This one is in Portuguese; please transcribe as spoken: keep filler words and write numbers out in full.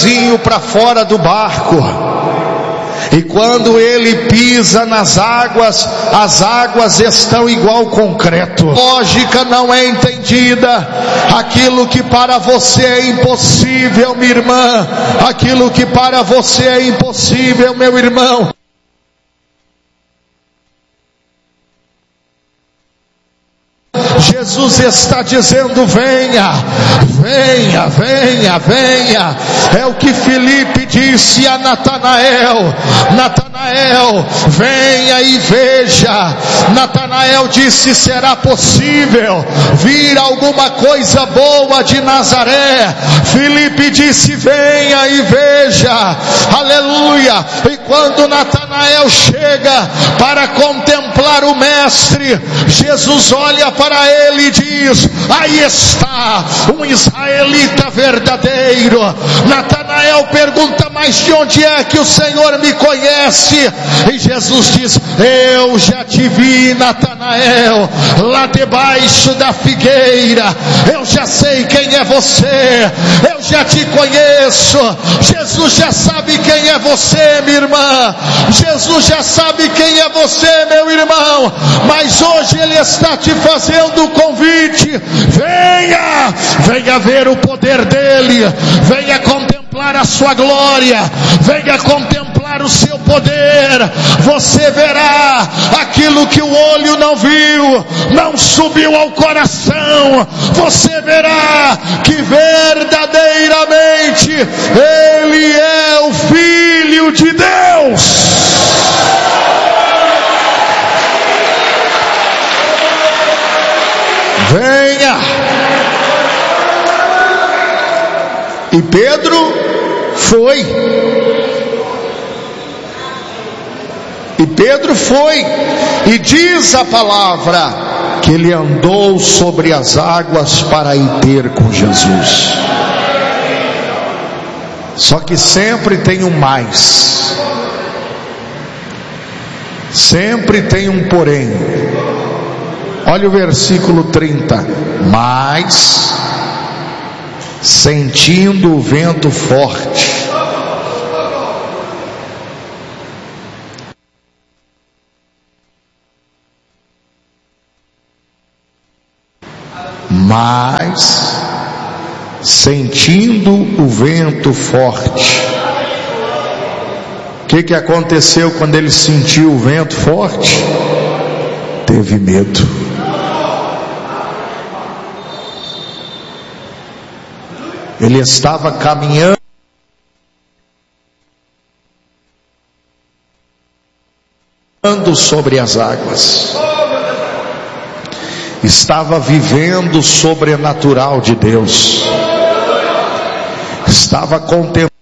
pezinho para fora do barco. E quando ele pisa nas águas, as águas estão igual concreto. Lógica não é entendida. Aquilo que para você é impossível, minha irmã, aquilo que para você é impossível, meu irmão, Jesus está dizendo: venha, venha, venha, venha. É o que Filipe disse a Natanael: Natanael, venha e veja. Natanael disse: será possível vir alguma coisa boa de Nazaré? Filipe disse: venha e veja. Aleluia. E quando Natanael chega para contemplar o mestre, Jesus olha para ele e diz: aí está um israelita verdadeiro. Natanael pergunta: mas de onde é que o Senhor me conhece? E Jesus diz: eu já te vi, Natanael, lá debaixo da figueira. Eu já sei quem é você, eu já te conheço. Jesus já sabe quem é você, minha irmã. Jesus já sabe quem é você, meu irmão. Mas hoje Ele está te fazendo o convite: venha, venha ver o poder dEle, venha contemplar a sua glória, venha contemplar o seu poder. Você verá aquilo que o olho não viu, não subiu ao coração. Você verá que verdadeiramente Ele é o Filho de Deus. Venha. E Pedro foi. E Pedro foi. E diz a palavra que ele andou sobre as águas para ir ter com Jesus. Só que sempre tem um mais. Sempre tem um porém. Olha o versículo trinta. Mas, sentindo o vento forte, mas, sentindo o vento forte, o que que aconteceu quando ele sentiu o vento forte? Teve medo. Ele estava caminhando sobre as águas, estava vivendo o sobrenatural de Deus, estava contemplando